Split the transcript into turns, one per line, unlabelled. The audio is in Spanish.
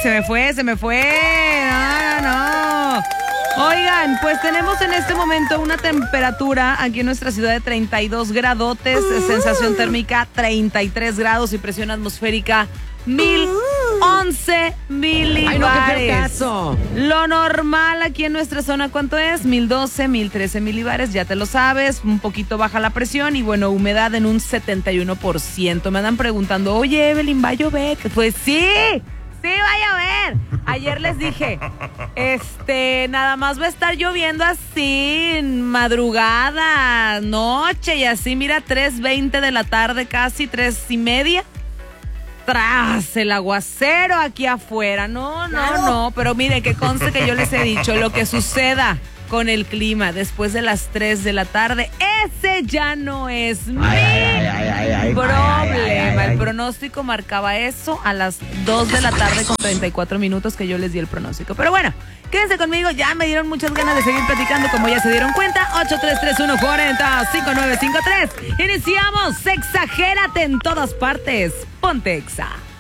se me fue. No. Oigan, pues tenemos en este momento una temperatura aquí en nuestra ciudad de 32 gradotes, sensación térmica 33 grados y presión atmosférica 1011 milibares.
Ay, no, qué feo caso.
Lo normal aquí en nuestra zona, ¿cuánto es? 1012, 1013 milibares, ya te lo sabes, un poquito baja la presión y bueno, humedad en un 71%. Me andan preguntando, oye, Evelyn, ¿va a llover? Pues sí va a llover. Ayer les dije, nada más va a estar lloviendo así, en madrugada, noche y así, mira, 3:20 de la tarde, casi 3:30. Tras el aguacero aquí afuera. No, pero mire, que conste que yo les he dicho, lo que suceda con el clima después de las 3 de la tarde, ese ya no es mi problema. El pronóstico marcaba eso a las 2 de la tarde con 34 minutos que yo les di el pronóstico. Pero bueno, quédense conmigo, ya me dieron muchas ganas de seguir platicando, como ya se dieron cuenta. 8331405953. Iniciamos, exagérate en todas partes. Ponte Exa.